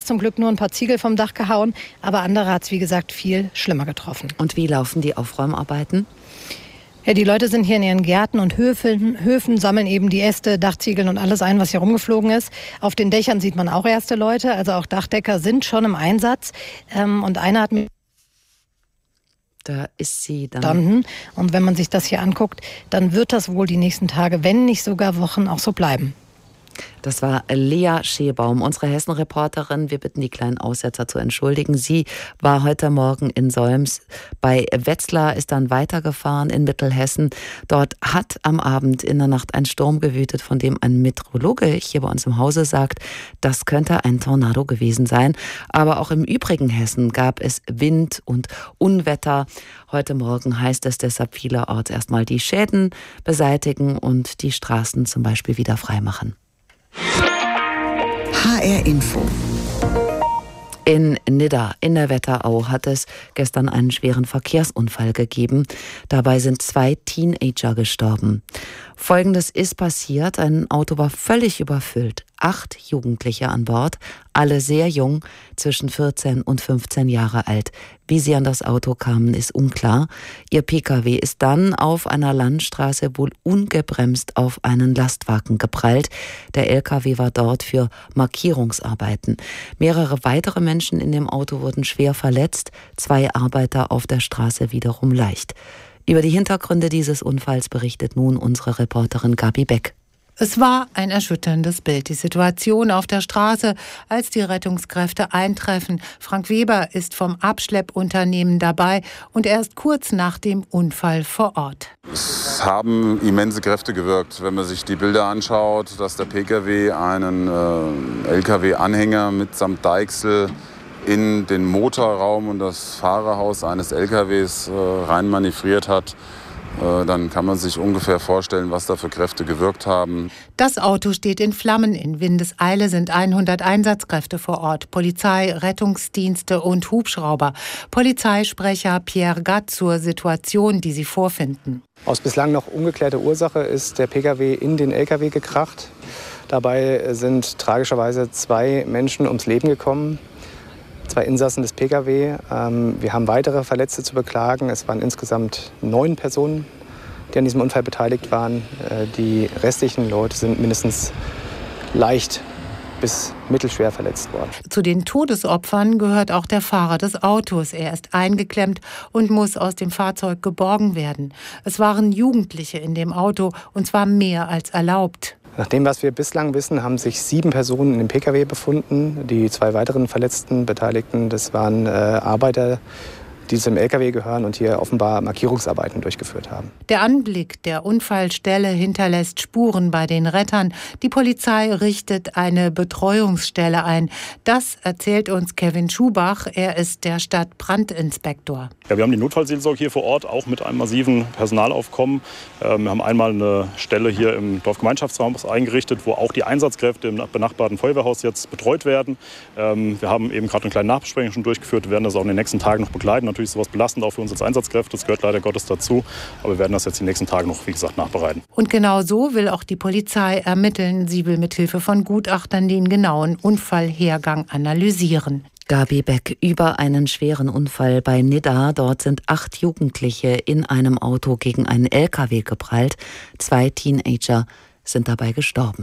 zum Glück nur ein paar Ziegel vom Dach gehauen, aber andere hat es, wie gesagt, viel schlimmer getroffen. Und wie laufen die Aufräumarbeiten? Ja, die Leute sind hier in ihren Gärten und Höfen, sammeln eben die Äste, Dachziegeln und alles ein, was hier rumgeflogen ist. Auf den Dächern sieht man auch erste Leute, also auch Dachdecker sind schon im Einsatz. Und einer hat mir... Da ist sie dann. Und wenn man sich das hier anguckt, dann wird das wohl die nächsten Tage, wenn nicht sogar Wochen, auch so bleiben. Das war Lea Schebaum, unsere Hessen-Reporterin. Wir bitten die kleinen Aussetzer zu entschuldigen. Sie war heute Morgen in Solms bei Wetzlar, ist dann weitergefahren in Mittelhessen. Dort hat am Abend in der Nacht ein Sturm gewütet, von dem ein Meteorologe hier bei uns im Hause sagt, das könnte ein Tornado gewesen sein. Aber auch im übrigen Hessen gab es Wind und Unwetter. Heute Morgen heißt es deshalb vielerorts erstmal die Schäden beseitigen und die Straßen zum Beispiel wieder freimachen. HR Info. In Nidda in der Wetterau hat es gestern einen schweren Verkehrsunfall gegeben. Dabei sind 2 Teenager gestorben. Folgendes ist passiert: Ein Auto war völlig überfüllt. 8 Jugendliche an Bord, alle sehr jung, zwischen 14 und 15 Jahre alt. Wie sie an das Auto kamen, ist unklar. Ihr Pkw ist dann auf einer Landstraße wohl ungebremst auf einen Lastwagen geprallt. Der Lkw war dort für Markierungsarbeiten. Mehrere weitere Menschen in dem Auto wurden schwer verletzt, 2 Arbeiter auf der Straße wiederum leicht. Über die Hintergründe dieses Unfalls berichtet nun unsere Reporterin Gabi Beck. Es war ein erschütterndes Bild, die Situation auf der Straße, als die Rettungskräfte eintreffen. Frank Weber ist vom Abschleppunternehmen dabei und er ist kurz nach dem Unfall vor Ort. Es haben immense Kräfte gewirkt, wenn man sich die Bilder anschaut, dass der Pkw einen Lkw-Anhänger mitsamt Deichsel in den Motorraum und das Fahrerhaus eines LKWs reinmanövriert hat. Dann kann man sich ungefähr vorstellen, was da für Kräfte gewirkt haben. Das Auto steht in Flammen. In Windeseile sind 100 Einsatzkräfte vor Ort. Polizei, Rettungsdienste und Hubschrauber. Polizeisprecher Pierre Gatt zur Situation, die sie vorfinden. Aus bislang noch ungeklärter Ursache ist der Pkw in den Lkw gekracht. Dabei sind tragischerweise 2 Menschen ums Leben gekommen. 2 Insassen des Pkw. Wir haben weitere Verletzte zu beklagen. Es waren insgesamt 9 Personen, die an diesem Unfall beteiligt waren. Die restlichen Leute sind mindestens leicht bis mittelschwer verletzt worden. Zu den Todesopfern gehört auch der Fahrer des Autos. Er ist eingeklemmt und muss aus dem Fahrzeug geborgen werden. Es waren Jugendliche in dem Auto, und zwar mehr als erlaubt. Nach dem, was wir bislang wissen, haben sich 7 Personen in dem Pkw befunden. Die 2 weiteren verletzten Beteiligten, das waren Arbeiter, die zum Lkw gehören und hier offenbar Markierungsarbeiten durchgeführt haben. Der Anblick der Unfallstelle hinterlässt Spuren bei den Rettern. Die Polizei richtet eine Betreuungsstelle ein. Das erzählt uns Kevin Schubach. Er ist der Stadtbrandinspektor. Ja, wir haben die Notfallseelsorge hier vor Ort, auch mit einem massiven Personalaufkommen. Wir haben einmal eine Stelle hier im Dorfgemeinschaftsraum eingerichtet, wo auch die Einsatzkräfte im benachbarten Feuerwehrhaus jetzt betreut werden. Wir haben eben gerade eine kleine Nachbesprechung schon durchgeführt. Wir werden das auch in den nächsten Tagen noch begleiten. Natürlich ist sowas belastend auch für uns als Einsatzkräfte. Das gehört leider Gottes dazu. Aber wir werden das jetzt die nächsten Tage noch, wie gesagt, nachbereiten. Und genau so will auch die Polizei ermitteln. Sie will mit Hilfe von Gutachtern den genauen Unfallhergang analysieren. Gabi Beck über einen schweren Unfall bei Nidda. Dort sind 8 Jugendliche in einem Auto gegen einen LKW geprallt. 2 Teenager sind dabei gestorben.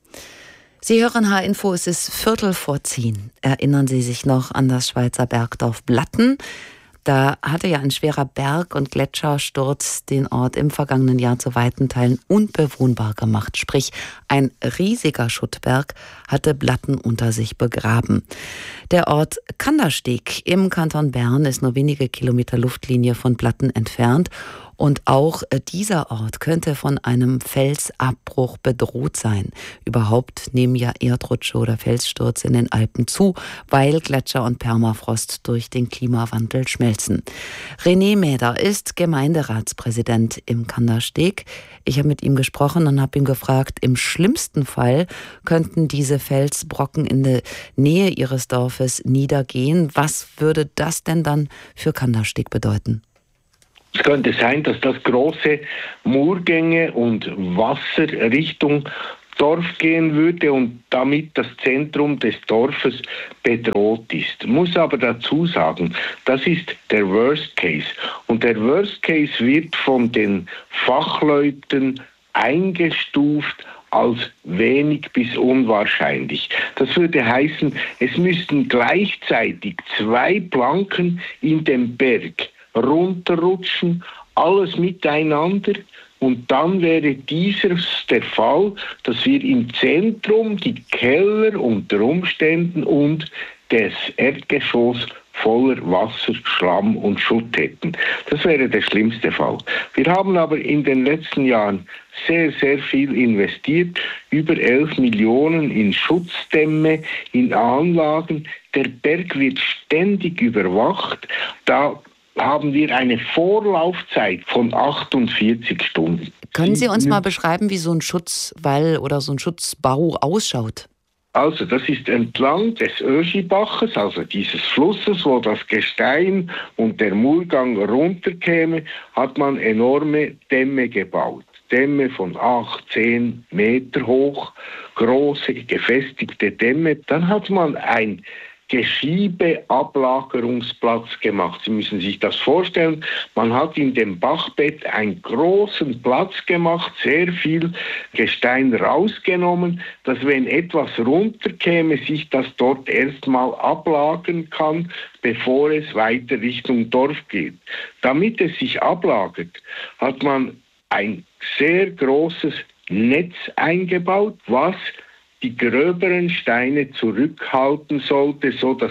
Sie hören H-Info, es ist 10:15. Erinnern Sie sich noch an das Schweizer Bergdorf Blatten? Da hatte ja ein schwerer Berg- und Gletschersturz den Ort im vergangenen Jahr zu weiten Teilen unbewohnbar gemacht. Sprich, ein riesiger Schuttberg hatte Blatten unter sich begraben. Der Ort Kandersteg im Kanton Bern ist nur wenige Kilometer Luftlinie von Blatten entfernt. Und auch dieser Ort könnte von einem Felsabbruch bedroht sein. Überhaupt nehmen ja Erdrutsche oder Felsstürze in den Alpen zu, weil Gletscher und Permafrost durch den Klimawandel schmelzen. René Mäder ist Gemeinderatspräsident im Kandersteg. Ich habe mit ihm gesprochen und habe ihn gefragt, im schlimmsten Fall könnten diese Felsbrocken in der Nähe ihres Dorfes niedergehen. Was würde das denn dann für Kandersteg bedeuten? Es könnte sein, dass das große Murgänge und Wasser Richtung Dorf gehen würde und damit das Zentrum des Dorfes bedroht ist. Muss aber dazu sagen, das ist der Worst Case. Und der Worst Case wird von den Fachleuten eingestuft als wenig bis unwahrscheinlich. Das würde heißen, es müssten gleichzeitig 2 Planken in den Berg runterrutschen, alles miteinander. Und dann wäre dieses der Fall, dass wir im Zentrum die Keller unter Umständen und das Erdgeschoss voller Wasser, Schlamm und Schutt hätten. Das wäre der schlimmste Fall. Wir haben aber in den letzten Jahren sehr, sehr viel investiert, über 11 Millionen in Schutzdämme, in Anlagen. Der Berg wird ständig überwacht. Da haben wir eine Vorlaufzeit von 48 Stunden. Können Sie uns mal beschreiben, wie so ein Schutzwall oder so ein Schutzbau ausschaut? Also das ist entlang des Öschibaches, also dieses Flusses, wo das Gestein und der Murgang runterkäme, hat man enorme Dämme gebaut. Dämme von 8, 10 Meter hoch, große, gefestigte Dämme. Dann hat man ein Geschiebeablagerungsplatz gemacht. Sie müssen sich das vorstellen. Man hat in dem Bachbett einen großen Platz gemacht, sehr viel Gestein rausgenommen, dass wenn etwas runterkäme, sich das dort erstmal ablagern kann, bevor es weiter Richtung Dorf geht. Damit es sich ablagert, hat man ein sehr großes Netz eingebaut, was die gröberen Steine zurückhalten sollte, sodass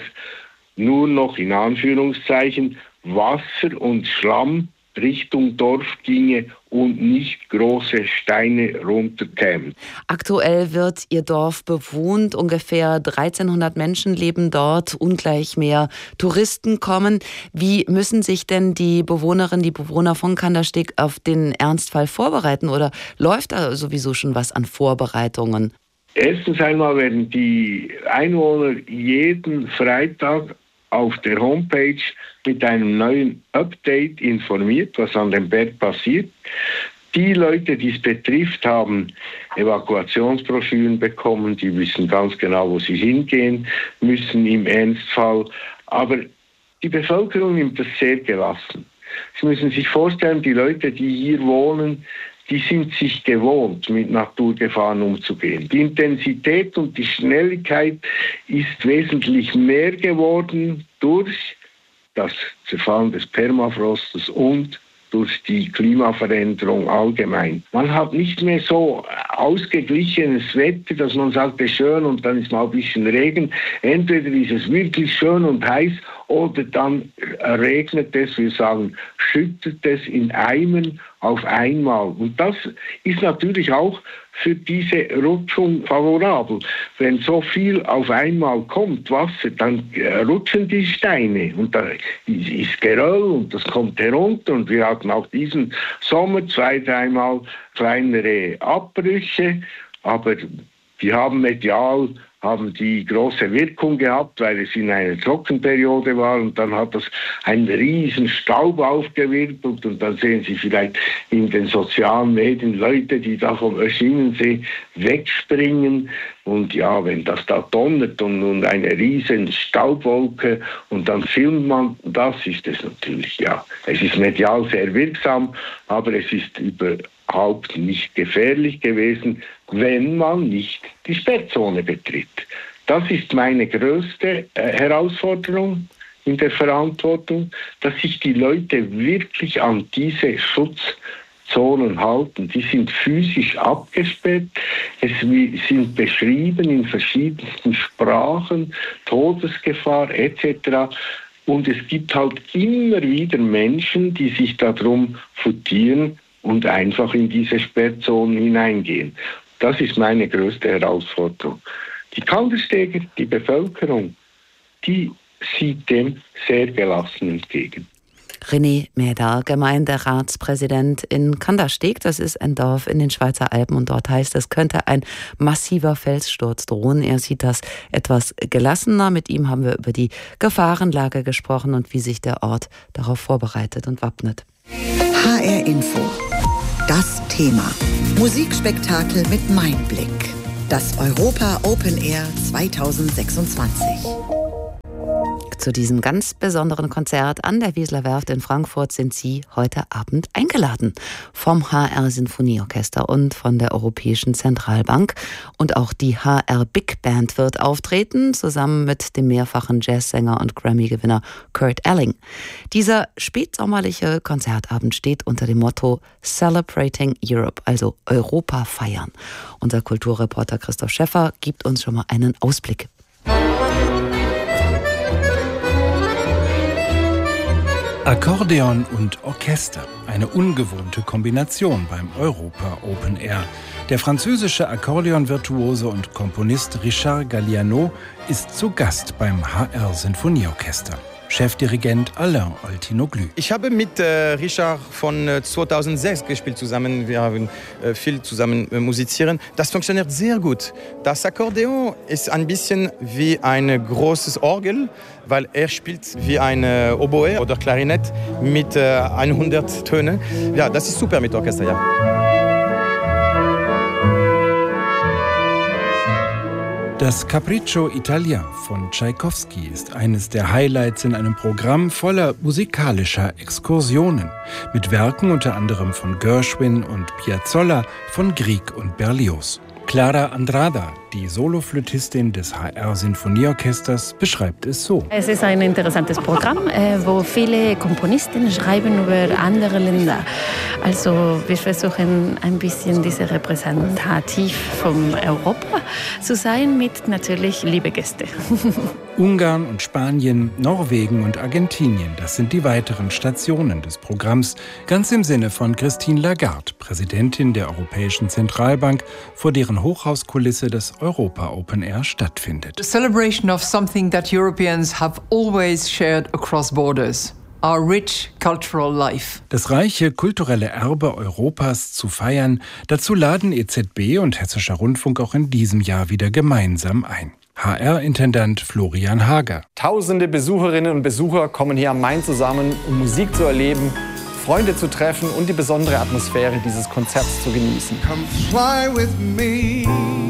nur noch in Anführungszeichen Wasser und Schlamm Richtung Dorf ginge und nicht große Steine runterkämen. Aktuell wird Ihr Dorf bewohnt. Ungefähr 1300 Menschen leben dort. Ungleich mehr Touristen kommen. Wie müssen sich denn die Bewohnerinnen, die Bewohner von Kandersteg auf den Ernstfall vorbereiten? Oder läuft da sowieso schon was an Vorbereitungen? Erstens einmal werden die Einwohner jeden Freitag auf der Homepage mit einem neuen Update informiert, was an dem Berg passiert. Die Leute, die es betrifft, haben Evakuationsbroschüren bekommen, die wissen ganz genau, wo sie hingehen müssen im Ernstfall. Aber die Bevölkerung nimmt das sehr gelassen. Sie müssen sich vorstellen, die Leute, die hier wohnen, die sind sich gewohnt, mit Naturgefahren umzugehen. Die Intensität und die Schnelligkeit ist wesentlich mehr geworden durch das Zerfallen des Permafrostes und durch die Klimaveränderung allgemein. Man hat nicht mehr so ausgeglichenes Wetter, dass man sagt, es ist schön und dann ist mal ein bisschen Regen. Entweder ist es wirklich schön und heiß oder dann regnet es, wir sagen, schüttet es in Eimern auf einmal. Und das ist natürlich auch für diese Rutschung favorabel. Wenn so viel auf einmal kommt, Wasser, dann rutschen die Steine und da ist Geröll und das kommt herunter. Und wir hatten auch diesen Sommer 2-3 Mal kleinere Abbrüche, aber die haben medial die große Wirkung gehabt, weil es in einer Trockenperiode war und dann hat das einen riesen Staub aufgewirbelt und dann sehen Sie vielleicht in den sozialen Medien Leute, die da vom Öschinensee wegspringen und ja, wenn das da donnert und eine riesen Staubwolke und dann filmt man das, ist es natürlich, ja, es ist medial sehr wirksam, aber es ist überhaupt nicht gefährlich gewesen, wenn man nicht die Sperrzone betritt. Das ist meine größte Herausforderung in der Verantwortung, dass sich die Leute wirklich an diese Schutzzonen halten. Die sind physisch abgesperrt, es sind beschrieben in verschiedensten Sprachen, Todesgefahr etc. Und es gibt halt immer wieder Menschen, die sich darum futieren und einfach in diese Sperrzonen hineingehen. Das ist meine größte Herausforderung. Die Kandersteger, die Bevölkerung, die sieht dem sehr gelassen entgegen. René Mäder, Gemeinderatspräsident in Kandersteg. Das ist ein Dorf in den Schweizer Alpen und dort heißt es, könnte ein massiver Felssturz drohen. Er sieht das etwas gelassener. Mit ihm haben wir über die Gefahrenlage gesprochen und wie sich der Ort darauf vorbereitet und wappnet. HR Info. Das Thema. Musikspektakel mit Meinblick. Das Europa Open Air 2026. Zu diesem ganz besonderen Konzert an der Wieseler Werft in Frankfurt sind Sie heute Abend eingeladen. Vom HR Sinfonieorchester und von der Europäischen Zentralbank. Und auch die HR Big Band wird auftreten, zusammen mit dem mehrfachen Jazzsänger und Grammy-Gewinner Kurt Elling. Dieser spätsommerliche Konzertabend steht unter dem Motto Celebrating Europe, also Europa feiern. Unser Kulturreporter Christoph Schäffer gibt uns schon mal einen Ausblick. Akkordeon und Orchester, eine ungewohnte Kombination beim Europa Open Air. Der französische Akkordeon-Virtuose und Komponist Richard Galliano ist zu Gast beim HR Sinfonieorchester. Chefdirigent Alain Altinoglu. Ich habe mit Richard von 2006 gespielt zusammen. Wir haben viel zusammen musizieren. Das funktioniert sehr gut. Das Akkordeon ist ein bisschen wie ein großes Orgel, weil er spielt wie eine Oboe oder Klarinett mit 100 Tönen. Ja, das ist super mit Orchester, ja. Das Capriccio Italien von Tschaikowski ist eines der Highlights in einem Programm voller musikalischer Exkursionen. Mit Werken unter anderem von Gershwin und Piazzolla, von Grieg und Berlioz. Clara Andrada, die Soloflötistin des HR Sinfonieorchesters, beschreibt es so. Es ist ein interessantes Programm, wo viele Komponisten schreiben über andere Länder. Also wir versuchen ein bisschen diese repräsentativ von Europa zu sein, mit natürlich liebe Gäste. Ungarn und Spanien, Norwegen und Argentinien, das sind die weiteren Stationen des Programms, ganz im Sinne von Christine Lagarde, Präsidentin der Europäischen Zentralbank, vor deren Hochhauskulisse das Europa Open Air stattfindet. The celebration of something that Europeans have always shared across borders. Our rich cultural life. Das reiche kulturelle Erbe Europas zu feiern, dazu laden EZB und Hessischer Rundfunk auch in diesem Jahr wieder gemeinsam ein. HR-Intendant Florian Hager. Tausende Besucherinnen und Besucher kommen hier am Main zusammen, um Musik zu erleben, Freunde zu treffen und die besondere Atmosphäre dieses Konzerts zu genießen. Come fly with me,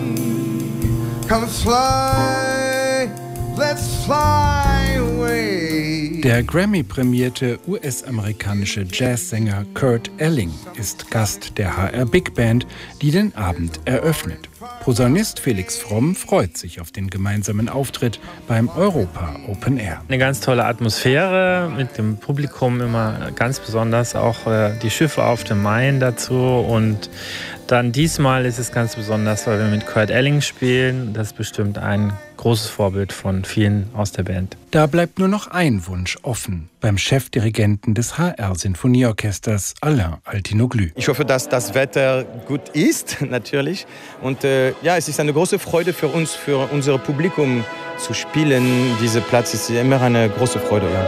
come fly, let's fly away. Der Grammy-prämierte US-amerikanische Jazzsänger Kurt Elling ist Gast der HR Big Band, die den Abend eröffnet. Posaunist Felix Fromm freut sich auf den gemeinsamen Auftritt beim Europa Open Air. Eine ganz tolle Atmosphäre mit dem Publikum, immer ganz besonders auch die Schiffe auf dem Main dazu. Und dann diesmal ist es ganz besonders, weil wir mit Kurt Elling spielen. Das ist bestimmt ein großes Vorbild von vielen aus der Band. Da bleibt nur noch ein Wunsch offen beim Chefdirigenten des HR Sinfonieorchesters Alain Altinoglu. Ich hoffe, dass das Wetter gut ist, natürlich. Und ja, es ist eine große Freude für uns, für unser Publikum zu spielen. Dieser Platz ist immer eine große Freude. Ja.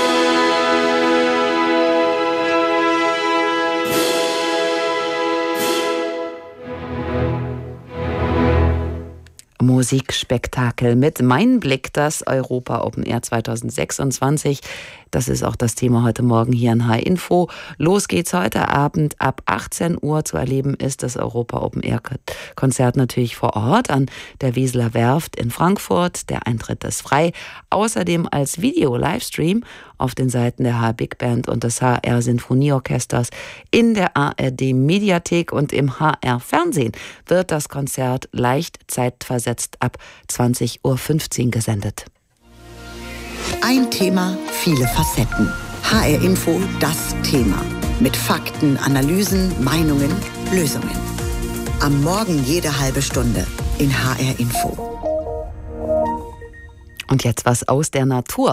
Musikspektakel mit Mein Blick, das Europa Open Air 2026. Das ist auch das Thema heute Morgen hier in HR Info. Los geht's heute Abend ab 18 Uhr. Zu erleben ist das Europa Open Air Konzert natürlich vor Ort an der Wieseler Werft in Frankfurt. Der Eintritt ist frei. Außerdem als Video-Livestream auf den Seiten der HR Big Band und des HR Sinfonieorchesters in der ARD Mediathek und im HR Fernsehen wird das Konzert leicht zeitversetzt ab 20:15 Uhr gesendet. Ein Thema, viele Facetten. HR Info, das Thema. Mit Fakten, Analysen, Meinungen, Lösungen. Am Morgen jede halbe Stunde in HR Info. Und jetzt was aus der Natur.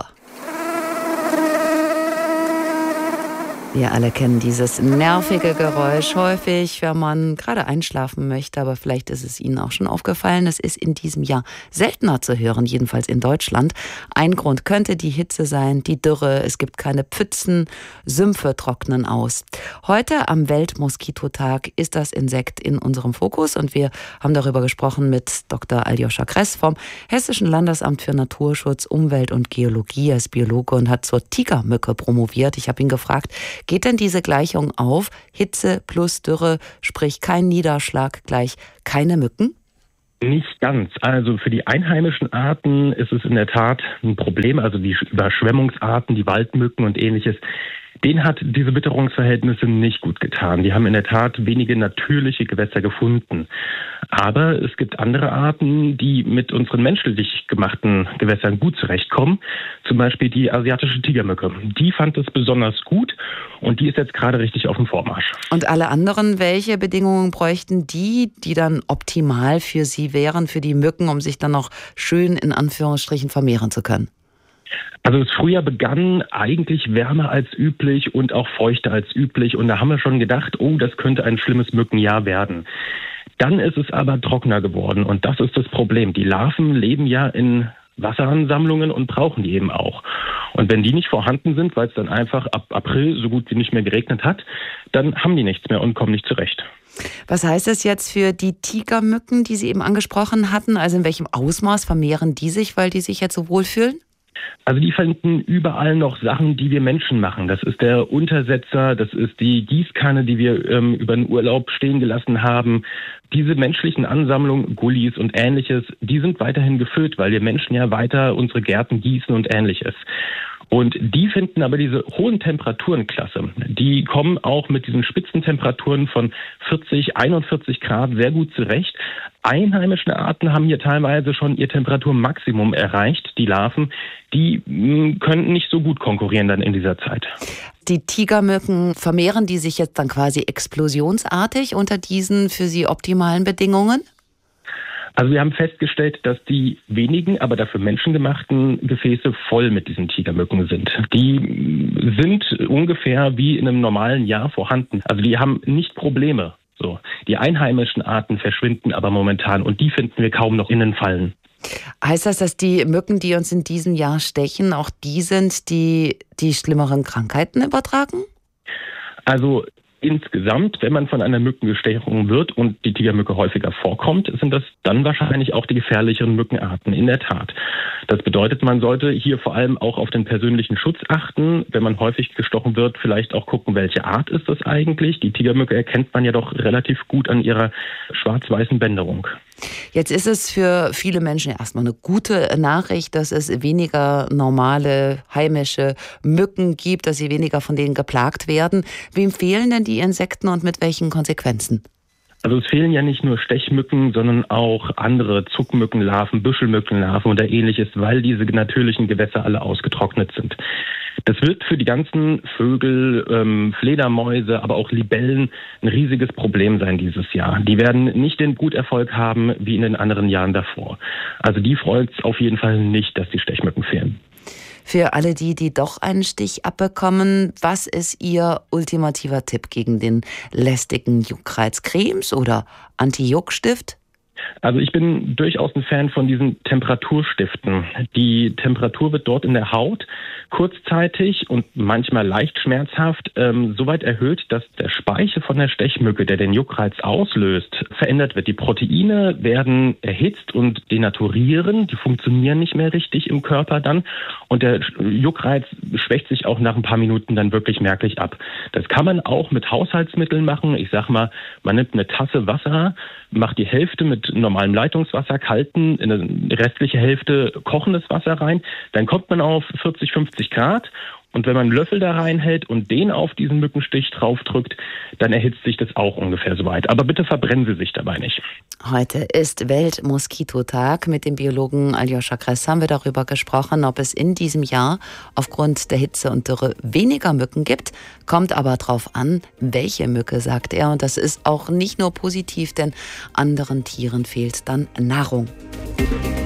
Wir alle kennen dieses nervige Geräusch häufig, wenn man gerade einschlafen möchte, aber vielleicht ist es Ihnen auch schon aufgefallen. Es ist in diesem Jahr seltener zu hören, jedenfalls in Deutschland. Ein Grund könnte die Hitze sein, die Dürre, es gibt keine Pfützen, Sümpfe trocknen aus. Heute am Weltmoskitotag ist das Insekt in unserem Fokus und wir haben darüber gesprochen mit Dr. Aljoscha Kress vom Hessischen Landesamt für Naturschutz, Umwelt und Geologie. Er ist Biologe und hat zur Tigermücke promoviert. Ich habe ihn gefragt, geht denn diese Gleichung auf? Hitze plus Dürre, sprich kein Niederschlag gleich keine Mücken? Nicht ganz. Also für die einheimischen Arten ist es in der Tat ein Problem. Also die Überschwemmungsarten, die Waldmücken und ähnliches, denen hat diese Witterungsverhältnisse nicht gut getan. Die haben in der Tat wenige natürliche Gewässer gefunden. Aber es gibt andere Arten, die mit unseren menschlich gemachten Gewässern gut zurechtkommen. Zum Beispiel die asiatische Tigermücke. Die fand es besonders gut und die ist jetzt gerade richtig auf dem Vormarsch. Und alle anderen, welche Bedingungen bräuchten die dann optimal für sie wären, für die Mücken, um sich dann noch schön in Anführungsstrichen vermehren zu können? Also das Frühjahr begann eigentlich wärmer als üblich und auch feuchter als üblich. Und da haben wir schon gedacht, oh, das könnte ein schlimmes Mückenjahr werden. Dann ist es aber trockener geworden und das ist das Problem. Die Larven leben ja in Wasseransammlungen und brauchen die eben auch. Und wenn die nicht vorhanden sind, weil es dann einfach ab April so gut wie nicht mehr geregnet hat, dann haben die nichts mehr und kommen nicht zurecht. Was heißt das jetzt für die Tigermücken, die Sie eben angesprochen hatten? Also in welchem Ausmaß vermehren die sich, weil die sich jetzt so wohlfühlen? Also die finden überall noch Sachen, die wir Menschen machen. Das ist der Untersetzer, das ist die Gießkanne, die wir über den Urlaub stehen gelassen haben. Diese menschlichen Ansammlungen, Gullis und Ähnliches, die sind weiterhin gefüllt, weil wir Menschen ja weiter unsere Gärten gießen und Ähnliches. Und die finden aber diese hohen Temperaturen klasse. Die kommen auch mit diesen Spitzentemperaturen von 40, 41 Grad sehr gut zurecht. Einheimische Arten haben hier teilweise schon ihr Temperaturmaximum erreicht. Die Larven, die können nicht so gut konkurrieren dann in dieser Zeit. Die Tigermücken, vermehren die sich jetzt dann quasi explosionsartig unter diesen für sie optimalen Bedingungen? Also wir haben festgestellt, dass die wenigen, aber dafür menschengemachten Gefäße voll mit diesen Tigermücken sind. Die sind ungefähr wie in einem normalen Jahr vorhanden. Also die haben nicht Probleme. So. Die einheimischen Arten verschwinden aber momentan und die finden wir kaum noch in den Fallen. Heißt das, dass die Mücken, die uns in diesem Jahr stechen, auch die sind, die schlimmeren Krankheiten übertragen? Also insgesamt, wenn man von einer Mückenbestechung wird und die Tigermücke häufiger vorkommt, sind das dann wahrscheinlich auch die gefährlicheren Mückenarten, in der Tat. Das bedeutet, man sollte hier vor allem auch auf den persönlichen Schutz achten. Wenn man häufig gestochen wird, vielleicht auch gucken, welche Art ist das eigentlich. Die Tigermücke erkennt man ja doch relativ gut an ihrer schwarz-weißen Bänderung. Jetzt ist es für viele Menschen erstmal eine gute Nachricht, dass es weniger normale heimische Mücken gibt, dass sie weniger von denen geplagt werden. Wem fehlen denn die Insekten und mit welchen Konsequenzen? Also es fehlen ja nicht nur Stechmücken, sondern auch andere Zuckmückenlarven, Büschelmückenlarven oder ähnliches, weil diese natürlichen Gewässer alle ausgetrocknet sind. Das wird für die ganzen Vögel, Fledermäuse, aber auch Libellen ein riesiges Problem sein dieses Jahr. Die werden nicht den Guterfolg haben wie in den anderen Jahren davor. Also die freut es auf jeden Fall nicht, dass die Stechmücken fehlen. Für alle die doch einen Stich abbekommen, was ist Ihr ultimativer Tipp gegen den lästigen Juckreiz? Cremes oder Anti-Juckstift? Also ich bin durchaus ein Fan von diesen Temperaturstiften. Die Temperatur wird dort in der Haut kurzzeitig und manchmal leicht schmerzhaft so weit erhöht, dass der Speichel von der Stechmücke, der den Juckreiz auslöst, verändert wird. Die Proteine werden erhitzt und denaturieren, die funktionieren nicht mehr richtig im Körper dann und der Juckreiz schwächt sich auch nach ein paar Minuten dann wirklich merklich ab. Das kann man auch mit Haushaltsmitteln machen. Ich sag mal, man nimmt eine Tasse Wasser, macht die Hälfte mit normalem Leitungswasser kalten, in eine restliche Hälfte kochendes Wasser rein. Dann kommt man auf 40, 50 Grad. Und wenn man einen Löffel da reinhält und den auf diesen Mückenstich draufdrückt, dann erhitzt sich das auch ungefähr so weit. Aber bitte verbrennen Sie sich dabei nicht. Heute ist Weltmoskitotag. Mit dem Biologen Aljoscha Kress haben wir darüber gesprochen, ob es in diesem Jahr aufgrund der Hitze und Dürre weniger Mücken gibt. Kommt aber drauf an, welche Mücke, sagt er. Und das ist auch nicht nur positiv, denn anderen Tieren fehlt dann Nahrung.